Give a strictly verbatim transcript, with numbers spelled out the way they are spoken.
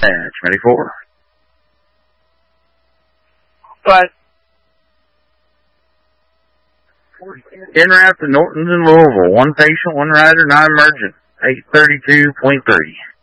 dispatch. Ready for? But En route to Norton and Louisville. One patient, one rider, not emergent. eight thirty-two point three.